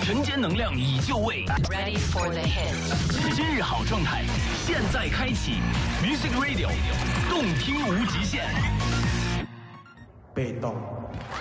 晨间能量已就位 ，Ready for the hit。 今日好状态，现在开启 Music Radio， 动听无极限。 被动